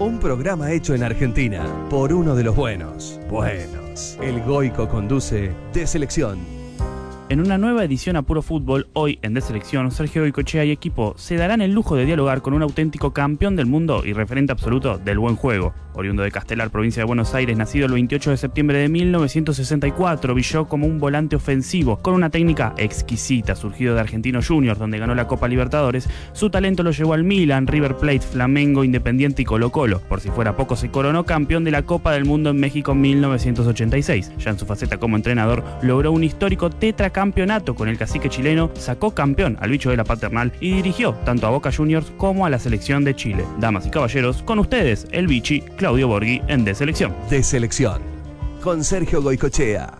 Un programa hecho en Argentina por uno de los buenos. El Goico conduce De Selección. En una nueva edición a Puro Fútbol, hoy en De Selección, Sergio Goicoechea y equipo se darán el lujo de dialogar con un auténtico campeón del mundo y referente absoluto del buen juego. Oriundo de Castelar, provincia de Buenos Aires, nacido el 28 de septiembre de 1964, brilló como un volante ofensivo, con una técnica exquisita. Surgido de Argentinos Juniors, donde ganó la Copa Libertadores, su talento lo llevó al Milan, River Plate, Flamengo, Independiente y Colo-Colo. Por si fuera poco, se coronó campeón de la Copa del Mundo en México en 1986. Ya en su faceta como entrenador, logró un histórico tetracampeonato con el cacique chileno, sacó campeón al bicho de la Paternal y dirigió tanto a Boca Juniors como a la selección de Chile. Damas y caballeros, con ustedes, el bichi Claudio Borghi en De Selección. De Selección, con Sergio Goicoechea.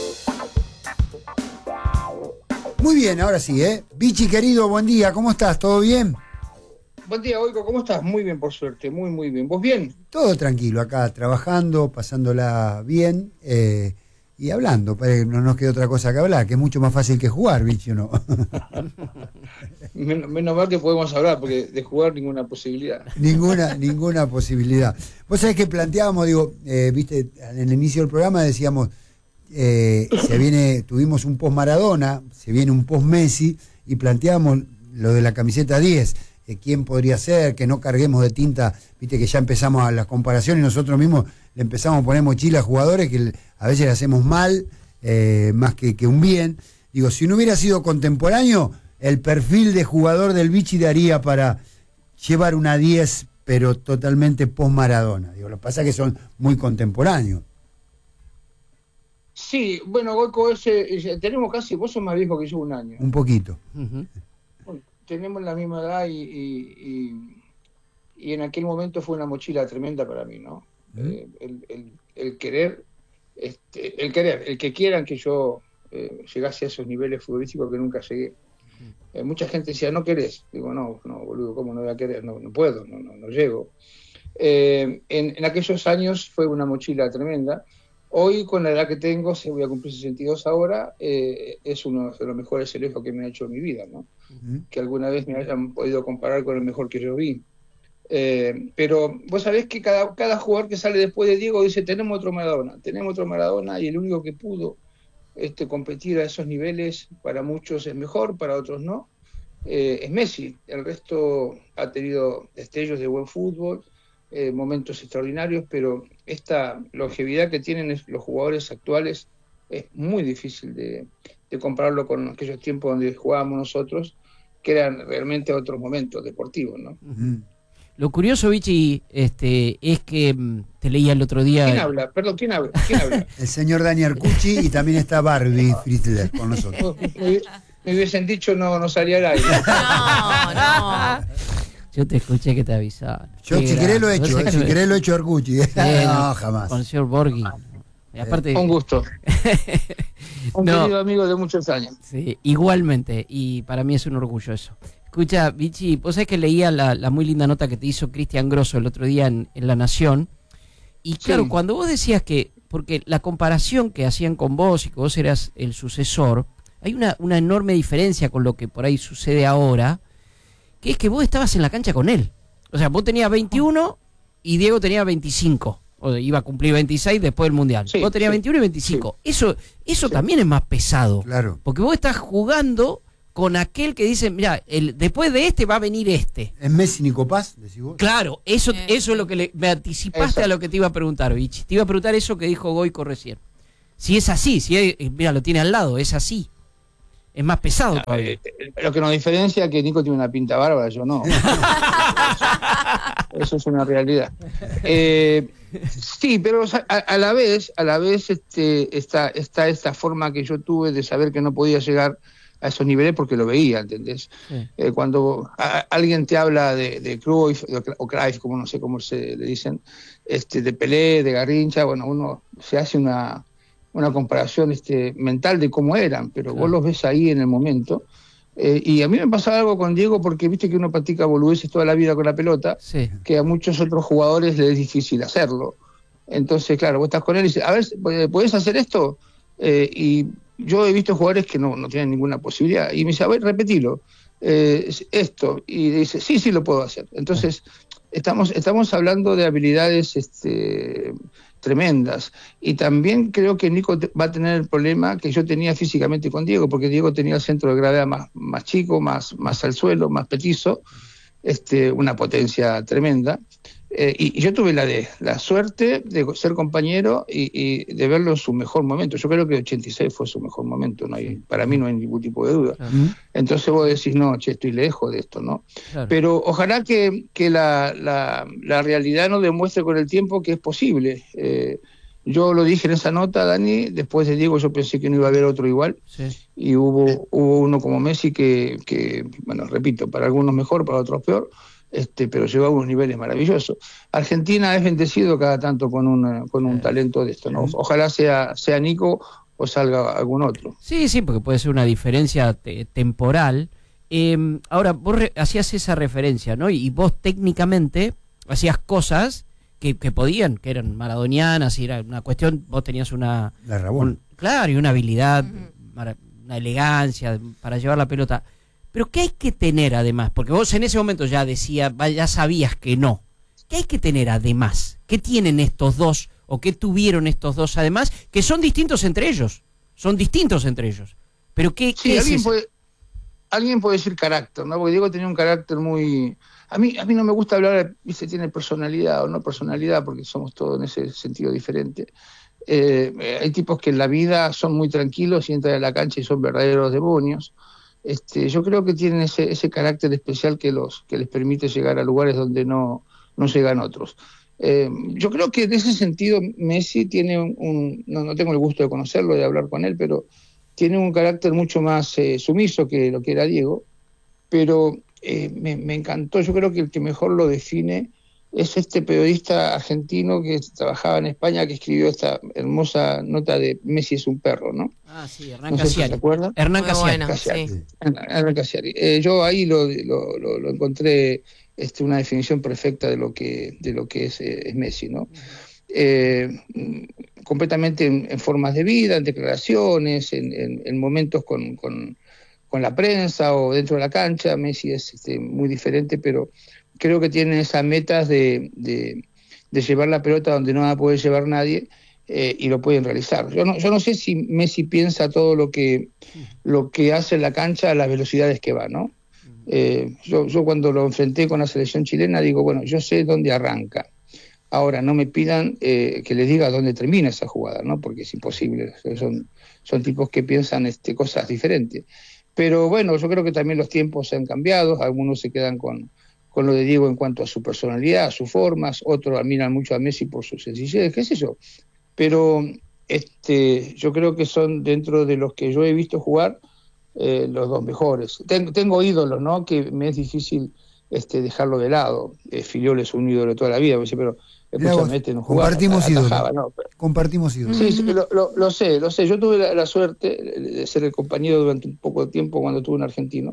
Muy bien, ahora sí, Bichi querido, buen día, ¿cómo estás? ¿Todo bien? Buen día, Goico, ¿cómo estás? Muy bien, por suerte, muy bien. ¿Vos bien? Todo tranquilo, acá trabajando, pasándola bien y hablando, no nos queda otra cosa que hablar, que es mucho más fácil que jugar, Bichi, ¿o no? Menos mal que podemos hablar, porque de jugar ninguna posibilidad. Ninguna posibilidad. Vos sabés que planteábamos, viste, en el inicio del programa decíamos, tuvimos un post-Maradona, se viene un post-Messi, y planteábamos lo de la camiseta 10, quién podría ser, que no carguemos de tinta, viste que ya empezamos a las comparaciones y nosotros mismos le empezamos a poner mochila a jugadores que a veces le hacemos mal, más que un bien. Digo, si no hubiera sido contemporáneo, el perfil de jugador del Bichi daría para llevar una 10, pero totalmente post-Maradona. Digo, lo que pasa es que son muy contemporáneos. Sí, bueno, Goico, tenemos casi, vos sos más viejo que yo un año. Un poquito. Bueno, tenemos la misma edad y en aquel momento fue una mochila tremenda para mí, ¿no? El querer, el que quieran que yo llegase a esos niveles futbolísticos que nunca llegué. Mucha gente decía, ¿no querés? Digo, no, boludo, ¿cómo no voy a querer? No puedo, no llego. En aquellos años fue una mochila tremenda. Hoy, con la edad que tengo, voy a cumplir 62 ahora, es uno de los mejores elejos que me ha hecho en mi vida, ¿no? Que alguna vez me hayan podido comparar con el mejor que yo vi. Pero vos sabés que cada jugador que sale después de Diego dice, tenemos otro Maradona, y el único que pudo competir a esos niveles, para muchos es mejor, para otros no, es Messi. El resto ha tenido destellos de buen fútbol, momentos extraordinarios, pero esta longevidad que tienen los jugadores actuales es muy difícil de compararlo con aquellos tiempos donde jugábamos nosotros, que eran realmente otros momentos deportivos, ¿no? Lo curioso, Bichi, es que te leía el otro día... ¿Quién habla? Perdón, ¿quién habla? El señor Dani Arcucci y también está Barbie Fritzler con nosotros. Me hubiesen dicho no salía al aire. No. Yo te escuché que te avisaban. Yo si querés lo he hecho, Arcucci. No, jamás. Con el señor Borghi. Aparte, un gusto. Un querido amigo de muchos años. Sí, igualmente, y para mí es un orgullo eso. Escucha, Bichi, vos sabés que leía la muy linda nota que te hizo Cristian Grosso el otro día en La Nación, y claro, sí. Cuando vos decías que, porque la comparación que hacían con vos y que vos eras el sucesor, hay una enorme diferencia con lo que por ahí sucede ahora, que es que vos estabas en la cancha con él. O sea, vos tenías 21 y Diego tenía 25. O iba a cumplir 26 después del Mundial. Sí, vos tenías 21 y 25. Sí. Eso también es más pesado. Claro. Porque vos estás jugando con aquel que dice, mira, después de este va a venir este. ¿Es Messi Nico Paz, decís vos? Claro, eso es lo que me anticipaste. Exacto. A lo que te iba a preguntar, Bichi. Te iba a preguntar eso que dijo Goico recién. Si es así, mira, lo tiene al lado, es así. Es más pesado todavía. Lo que nos diferencia es que Nico tiene una pinta bárbara, yo no. Eso es una realidad. Sí, pero a la vez está esta forma que yo tuve de saber que no podía llegar a esos niveles porque lo veía, ¿entendés? Sí. Cuando alguien te habla de Cruyff, o Cruyff, como no sé cómo se le dicen, de Pelé, de Garrincha, bueno, uno se hace una comparación mental de cómo eran, pero vos los ves ahí en el momento. Y a mí me pasaba algo con Diego porque viste que uno practica boludeces toda la vida con la pelota, sí. Que a muchos otros jugadores les es difícil hacerlo. Entonces, claro, vos estás con él y dices, a ver, ¿podés hacer esto? Y yo he visto jugadores que no tienen ninguna posibilidad. Y me dice, a ver, repetilo. esto, y dice, sí, lo puedo hacer. Entonces, estamos hablando de habilidades tremendas, y también creo que Nico va a tener el problema que yo tenía físicamente con Diego, porque Diego tenía el centro de gravedad más chico, más al suelo, más petizo, una potencia tremenda. Y yo tuve la suerte de ser compañero y de verlo en su mejor momento. Yo creo que 86 fue su mejor momento, para mí no hay ningún tipo de duda. Claro. Entonces vos decís, no, estoy lejos de esto, ¿no? Claro. Pero ojalá que la realidad nos demuestre con el tiempo que es posible. Yo lo dije en esa nota, Dani, después de Diego yo pensé que no iba a haber otro igual, Sí. y hubo uno como Messi que, bueno, repito, para algunos mejor, para otros peor, pero llegó a unos niveles maravillosos. Argentina es bendecido cada tanto con un talento de esto, ¿no? Ojalá sea Nico o salga algún otro. Sí, porque puede ser una diferencia temporal. Ahora, vos hacías esa referencia, ¿no? Y vos técnicamente hacías cosas que podían, que eran maradonianas, y era una cuestión, vos tenías La Rabona. claro, y una habilidad, una elegancia para llevar la pelota. Pero ¿qué hay que tener además? Porque vos en ese momento ya sabías que no. ¿Qué hay que tener además? ¿Qué tienen estos dos o qué tuvieron estos dos además? Que son distintos entre ellos. Pero ¿qué es eso? Alguien puede decir carácter, ¿no? Porque Diego tenía un carácter muy... A mí no me gusta hablar, si tiene personalidad o no personalidad, porque somos todos en ese sentido diferente. Hay tipos que en la vida son muy tranquilos y entran a la cancha y son verdaderos demonios. Yo creo que tienen ese carácter especial que les permite llegar a lugares donde no llegan otros. Yo creo que en ese sentido Messi tiene no tengo el gusto de conocerlo, de hablar con él, pero tiene un carácter mucho más sumiso que lo que era Diego, pero me encantó. Yo creo que el que mejor lo define es este periodista argentino que trabajaba en España, que escribió esta hermosa nota de Messi es un perro, ¿no? Ah, sí, Hernán No sé si Casiari. se acuerdan. Hernán Muy Casiari. bueno, sí. Hernán Casiari. Yo ahí lo encontré una definición perfecta de lo que es Messi, ¿no? Completamente en formas de vida, en declaraciones, en momentos con la prensa o dentro de la cancha. Messi es muy diferente, pero creo que tiene esas metas de llevar la pelota donde no va a poder llevar nadie, y lo pueden realizar. Yo no sé si Messi piensa todo lo que hace en la cancha a las velocidades que va, ¿no? Yo cuando lo enfrenté con la selección chilena digo, bueno, yo sé dónde arranca. Ahora, no me pidan que les diga dónde termina esa jugada, ¿no? Porque es imposible. Son tipos que piensan cosas diferentes. Pero bueno, yo creo que también los tiempos se han cambiado. Algunos se quedan con lo de Diego en cuanto a su personalidad, a sus formas. Otros admiran mucho a Messi por su sencillez, qué sé yo. Pero yo creo que son, dentro de los que yo he visto jugar, los dos mejores. Tengo ídolos, ¿no? Que me es difícil dejarlo de lado. Filiol es un ídolo de toda la vida, pero escúchame, no jugaba, compartimos ídolos. ¿no? Compartimos ídolos. Sí, lo sé. Yo tuve la suerte de ser el compañero durante un poco de tiempo cuando estuve en Argentino.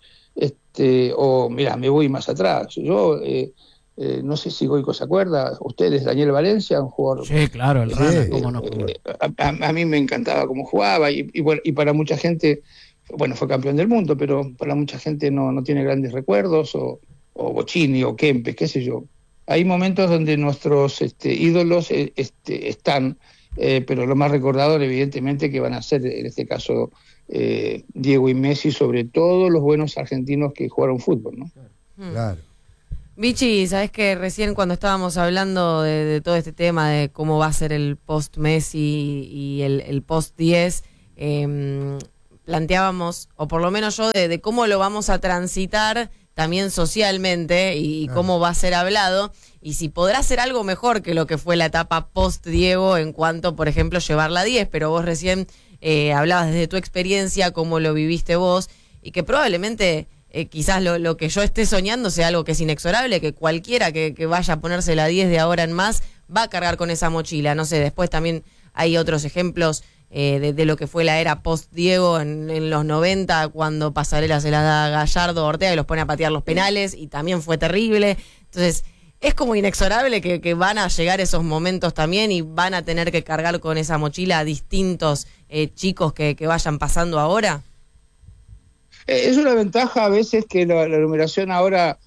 Mira, me voy más atrás. Yo no sé si Goico se acuerda. Ustedes, Daniel Valencia, un jugador. Sí, claro, el Rana, cómo no. A mí me encantaba cómo jugaba y para mucha gente, bueno, fue campeón del mundo, pero para mucha gente no tiene grandes recuerdos, o Bocini o Kempes, qué sé yo. Hay momentos donde nuestros ídolos están, pero lo más recordador evidentemente que van a ser, en este caso, Diego y Messi, sobre todo los buenos argentinos que jugaron fútbol, ¿no? Claro. Vichy, sabes que recién cuando estábamos hablando de todo este tema de cómo va a ser el post-Messi y el post-10, planteábamos, o por lo menos yo, de cómo lo vamos a transitar también socialmente y cómo va a ser hablado, y si podrá ser algo mejor que lo que fue la etapa post-Diego en cuanto, por ejemplo, llevar la 10, pero vos recién hablabas desde tu experiencia, cómo lo viviste vos, y que probablemente quizás lo que yo esté soñando sea algo que es inexorable, que cualquiera que vaya a ponerse la 10 de ahora en más va a cargar con esa mochila. No sé, después también hay otros ejemplos de lo que fue la era post-Diego en los 90, cuando Pasarela se la da a Gallardo, Ortega, y los pone a patear los penales, y también fue terrible. Entonces, es como inexorable que van a llegar esos momentos también, y van a tener que cargar con esa mochila a distintos chicos que vayan pasando ahora. Es una ventaja a veces que la numeración ahora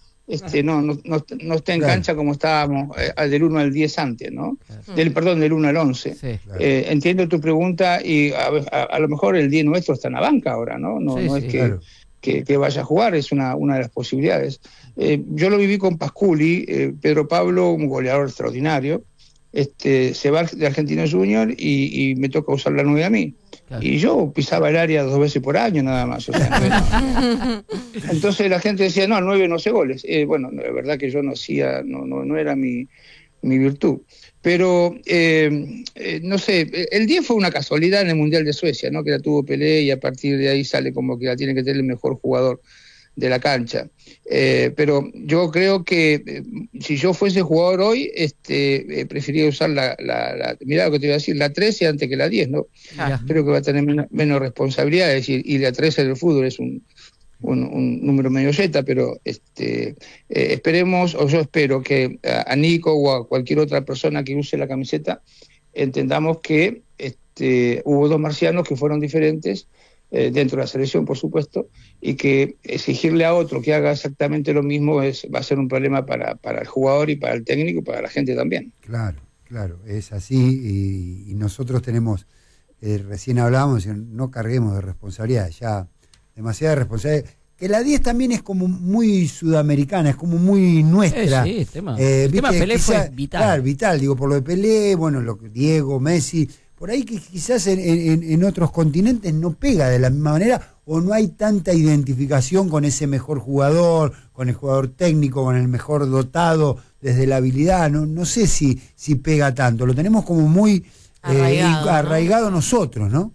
no está en cancha como estábamos del 1 al 10 antes, ¿no? Del 1 al 11. Sí, claro. Entiendo tu pregunta y a lo mejor el 10 nuestro está en la banca ahora, ¿no? No es claro. que vaya a jugar, es una de las posibilidades. Yo lo viví con Pasculi, Pedro Pablo, un goleador extraordinario, se va de Argentinos Juniors y me toca usar la 9 a mí. Claro. Y yo pisaba el área 2 veces por año nada más. O sea, entonces la gente decía, no, 9 no hace goles. Bueno, la verdad que yo no hacía, no era mi virtud. Pero, no sé, el 10 fue una casualidad en el Mundial de Suecia, ¿no? Que la tuvo Pelé y a partir de ahí sale como que la tiene que tener el mejor jugador de la cancha. Pero yo creo que si yo fuese jugador hoy, preferiría usar mirá lo que te iba a decir, la 13 antes que la 10, ¿no? Ya. Creo que va a tener menos responsabilidades y la 13 del fútbol es un número medio zeta, pero esperemos, o yo espero que a Nico o a cualquier otra persona que use la camiseta entendamos que hubo 2 marcianos que fueron diferentes dentro de la selección, por supuesto, y que exigirle a otro que haga exactamente lo mismo va a ser un problema para el jugador y para el técnico y para la gente también. Claro, es así y nosotros tenemos, recién hablábamos, no carguemos de responsabilidad, ya demasiada responsabilidad. Que la 10 también es como muy sudamericana, es como muy nuestra. Sí, el tema Pelé fue vital. Claro, vital, digo, por lo de Pelé, bueno, Diego, Messi, por ahí que quizás en otros continentes no pega de la misma manera o no hay tanta identificación con ese mejor jugador, con el jugador técnico, con el mejor dotado desde la habilidad, no sé si pega tanto, lo tenemos como muy arraigado nosotros, ¿no?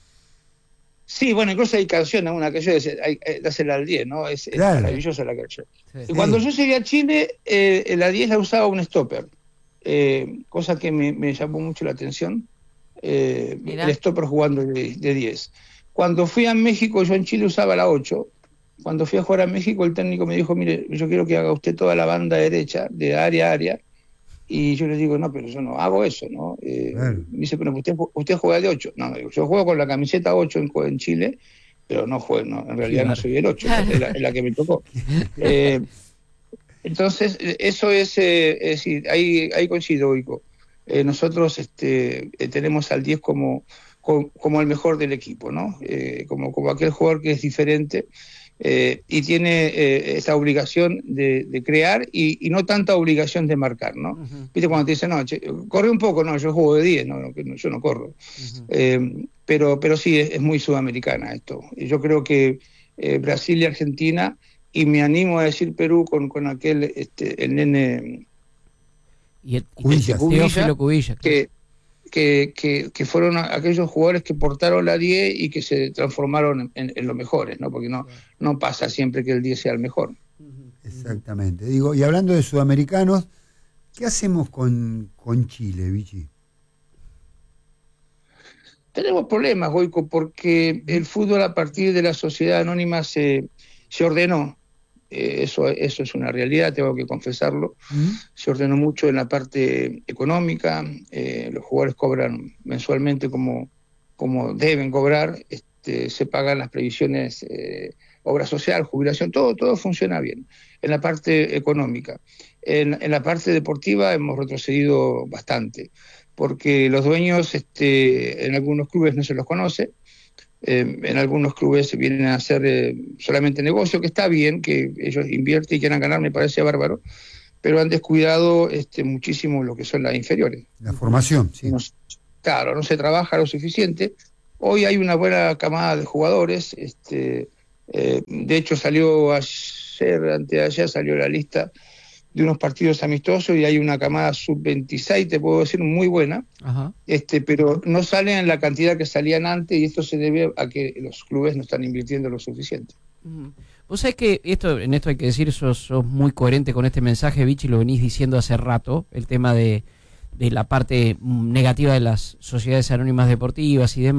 Sí, bueno, incluso hay canciones, una que yo decía, dásela al 10, ¿no? Es maravillosa la canción. Sí. Y cuando yo llegué a Chile, la 10 la usaba un stopper, cosa que me llamó mucho la atención, el stopper jugando de 10. Cuando fui a México, yo en Chile usaba la 8. Cuando fui a jugar a México, el técnico me dijo, mire, yo quiero que haga usted toda la banda derecha, de área a área. Y yo le digo, no, pero yo no hago eso, ¿no? Claro. Me dice, pero usted juega de 8. No, yo juego con la camiseta 8 en Chile, pero no juego, no, en realidad no soy el 8, es la que me tocó. Entonces, eso es decir, ahí coincido, Ico. Nosotros tenemos al 10 como el mejor del equipo, ¿no? Como aquel jugador que es diferente. Y tiene esa obligación de crear y no tanta obligación de marcar, ¿no? Uh-huh. Viste cuando te dicen, no, corre un poco, no, yo juego de 10, yo no corro. Uh-huh. Pero sí, es muy sudamericana esto. Y yo creo que Brasil y Argentina, y me animo a decir Perú con aquel, el nene Teófilo Cubilla, que fueron aquellos jugadores que portaron la 10 y que se transformaron en los mejores, ¿no? Porque no pasa siempre que el 10 sea el mejor. Exactamente. Digo, y hablando de sudamericanos, ¿qué hacemos con Chile, Vichy? Tenemos problemas, Goico, porque el fútbol a partir de la sociedad anónima se ordenó. Eso es una realidad, tengo que confesarlo. Se ordenó mucho en la parte económica, los jugadores cobran mensualmente como deben cobrar, se pagan las previsiones, obra social, jubilación, todo funciona bien en la parte económica. En la parte deportiva hemos retrocedido bastante, porque los dueños en algunos clubes no se los conoce. En algunos clubes vienen a hacer solamente negocio, que está bien, que ellos invierten y quieran ganar, me parece bárbaro, pero han descuidado muchísimo lo que son las inferiores. La formación, sí. No se trabaja lo suficiente. Hoy hay una buena camada de jugadores, de hecho salió anteayer salió la lista de unos partidos amistosos y hay una camada sub-26, te puedo decir, muy buena. Ajá. Pero no salen en la cantidad que salían antes y esto se debe a que los clubes no están invirtiendo lo suficiente. Vos sabés que en esto hay que decir, sos muy coherente con este mensaje, Vichy, lo venís diciendo hace rato, el tema de la parte negativa de las sociedades anónimas deportivas y demás.